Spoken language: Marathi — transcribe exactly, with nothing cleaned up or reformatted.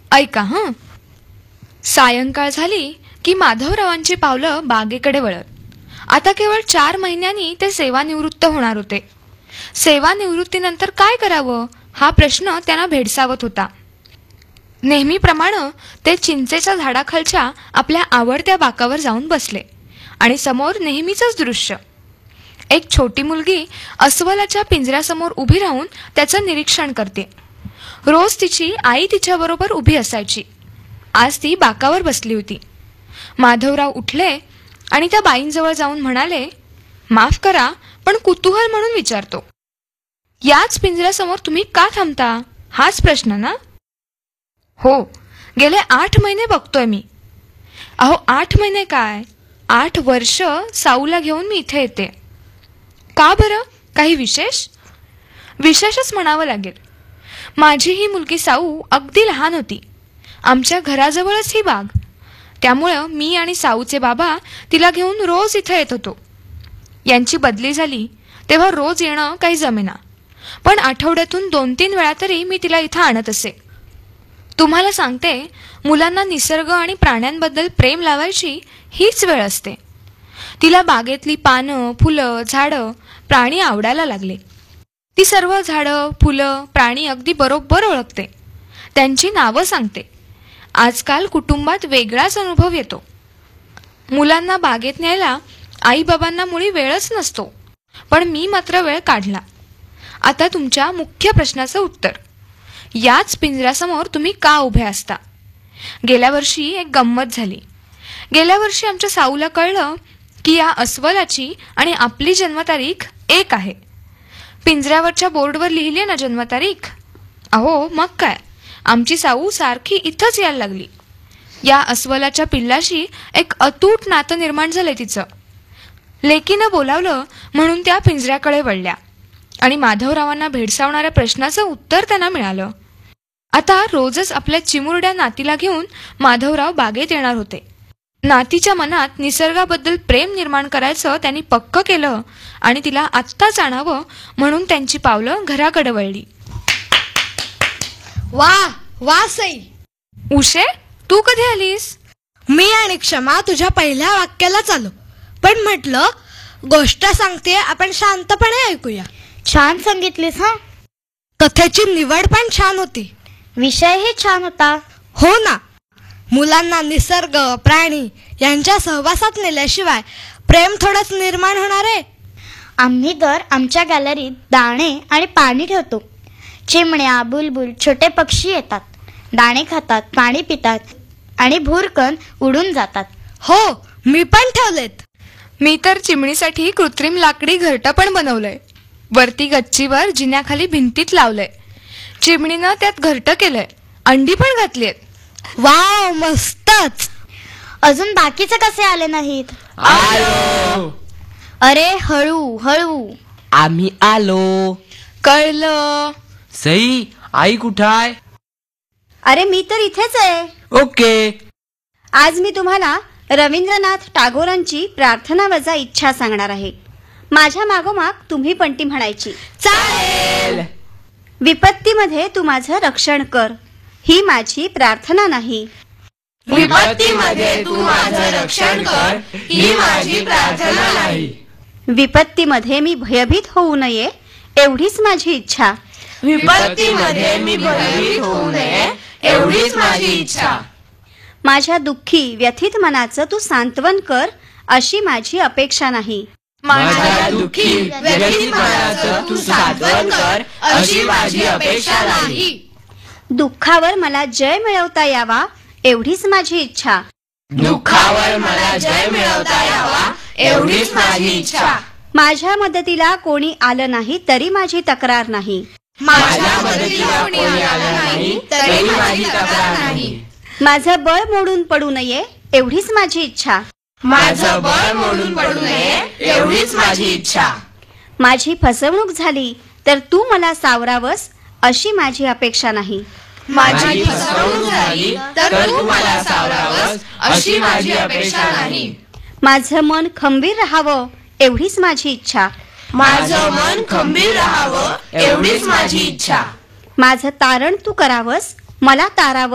ऐका हं. सायंकाळ झाली की माधवरावांची पावलं बागेकडे वळत. आता केवळ चार महिन्यांनी ते सेवानिवृत्त होणार होते. सेवानिवृत्तीनंतर काय करावं हा प्रश्न त्यांना भेडसावत होता. नेहमीप्रमाणे ते चिंचेच्या झाडाखालच्या आपल्या आवडत्या बाकावर जाऊन बसले आणि समोर नेहमीचंच दृश्य. एक छोटी मुलगी अस्वलाच्या पिंजऱ्यासमोर उभी राहून त्याचं निरीक्षण करते. रोज तिची आई तिच्याबरोबर उभी असायची. आज ती बाकावर बसली होती. माधवराव उठले आणि त्या बाईंजवळ जाऊन म्हणाले, माफ करा पण कुतूहल म्हणून विचारतो. याच पिंजऱ्यासमोर तुम्ही का थांबता हाच प्रश्न ना? हो, गेले आठ महिने बघतोय मी. अहो आठ महिने काय, आठ वर्ष साऊला घेऊन मी इथे येते. का बरं, काही विशेष? विशेषच म्हणावं लागेल. माझी ही मुलगी साऊ अगदी लहान होती. आमच्या घराजवळच ही बाग. त्यामुळं मी आणि साऊचे बाबा तिला घेऊन रोज इथं येत होतो. यांची बदली झाली तेव्हा रोज येणं काही जमेना, पण आठवड्यातून दोन तीन वेळा तरी मी तिला इथं आणत असे. तुम्हाला सांगते, मुलांना निसर्ग आणि प्राण्यांबद्दल प्रेम लावायची हीच वेळ असते. तिला बागेतली पानं, फुलं, झाडं, प्राणी आवडायला लागले. ती सर्व झाडं, फुलं, प्राणी अगदी बरोबर ओळखते. त्यांची नावं सांगते. आजकाल कुटुंबात वेगळाच अनुभव येतो. मुलांना बागेत न्यायला आईबाबांना मुळी वेळच नसतो, पण मी मात्र वेळ काढला. आता तुमच्या मुख्य प्रश्नाचं उत्तर. याच पिंजऱ्यासमोर तुम्ही का उभे असता? गेल्या वर्षी एक गंमत झाली. गेल्या वर्षी आमच्या साऊला कळलं की या अस्वलाची आणि आपली जन्मतारीख एक आहे. पिंजऱ्यावरच्या बोर्डवर लिहिली ना जन्मतारीख. अहो मग काय, आमची साऊ सारखी इथंच यायला लागली. या अस्वलाच्या पिल्लाशी एक अतूट नातं निर्माण झालंय तिचं. लेकीनं बोलावलं म्हणून त्या पिंजऱ्याकडे वळल्या आणि माधवरावांना भेडसावणाऱ्या प्रश्नाचं उत्तर त्यांना मिळालं. आता रोजच आपल्या चिमुरड्या नातीला घेऊन माधवराव बागेत येणार होते. नातीच्या मनात निसर्गाबद्दल प्रेम निर्माण करायचं त्यांनी पक्क केलं आणि तिला आत्ताच आणावं म्हणून त्यांची पावलं घराकडे वळली. वा वा सई. उशे, तू कधी आलीस? मी आणि क्षमा तुझ्या पहिल्या वाक्यालाच आलो, पण म्हटलं गोष्ट सांगते, आपण शांतपणे ऐकूया. छान सांगितलीस हा. कथेची निवड पण छान होती. विषयही छान होता. हो ना. मुलांना निसर्ग, प्राणी यांच्या सहवासात नेल्याशिवाय प्रेम थोडंच निर्माण होणार आहे. आम्ही तर आमच्या गॅलरीत दाणे आणि पाणी ठेवतो. चिमण्या, बुलबुल, छोटे पक्षी येतात, दाणे खातात, पाणी पितात आणि भुरकन उडून जातात. हो, मी पण ठेवलेत. मी तर चिमणीसाठी कृत्रिम लाकडी घरटं पण बनवलंय. वरती गच्चीवर जिन्याखाली भिंतीत लावलंय. चिमणीनं त्यात घरटं केलंय, अंडी पण घातलीत. वाव, मस्तच. अजून बाकीचे कसे आले नाहीत? आलो. अरे हळू हळू. आम्ही आलो. कळलं. सई, आई कुठाय? अरे मी तर इथेच आहे. ओके. आज मी तुम्हाला रवींद्रनाथ टागोरांची प्रार्थना वजा इच्छा सांगणार आहे. माझ्या मागोमाग तुम्ही पण ती म्हणायची. चालेल. विपत्तीमध्ये तू माझं रक्षण कर, ही माझी प्रार्थना नाही. विपत्तीमध्ये तू माझं रक्षण कर, ही माझी प्रार्थना नाही. विपत्तीमध्ये मी भयभीत होऊ नये, एवढीच माझी इच्छा. विपत्तीमध्ये मी भयभीत होऊ नये, एवढीच माझी इच्छा. माझ्या दुःखी व्यथित मनाचं तू सांत्वन कर, अशी माझी अपेक्षा नाही. माझ्या दुःखी व्यथित मनाचं तू सांत्वन कर, अशी माझी अपेक्षा नाही. दुःखावर मला जय मिळवता यावा, एवढीच माझी इच्छा. दुःखावर मला जय मिळवता यावा, एवढीच माझी इच्छा. माझ्या मदतीला कोणी आलं नाही तरी माझी तक्रार नाही. माझ्या मदतीला कोणी आलं नाही तरी माझी तक्रार नाही. माझं बळ मोडून पडू नये, एवढीच माझी इच्छा. माझं बळ मोडून पडू नये, एवढीच माझी इच्छा. माझी फसवणूक झाली तर तू मला सावरावस, अशी माझी अपेक्षा नाही. माझी फसवणूक झाली तर तू मला सावरावस, अशी माझी अपेक्षा नाही. माझं मन खंबीर राहावं, एवढीच माझी इच्छा. माझं मन खंबीर राहावं, एवढीच माझी इच्छा. माझं तारण तू करावस, मला तारावं,